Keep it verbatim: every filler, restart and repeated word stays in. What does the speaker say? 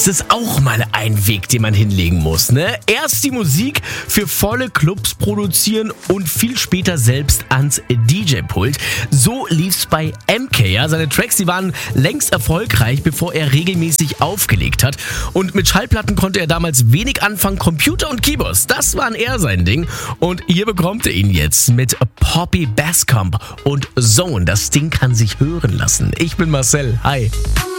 Das ist auch mal ein Weg, den man hinlegen muss, ne? Erst die Musik für volle Clubs produzieren und viel später selbst ans D J-Pult. So lief's bei M K. Ja? Seine Tracks, die waren längst erfolgreich, bevor er regelmäßig aufgelegt hat. Und mit Schallplatten konnte er damals wenig anfangen. Computer und Keyboards, das waren eher sein Ding. Und hier bekommt er ihn jetzt mit Poppy Basscomp und Zone. Das Ding kann sich hören lassen. Ich bin Marcel. Hi.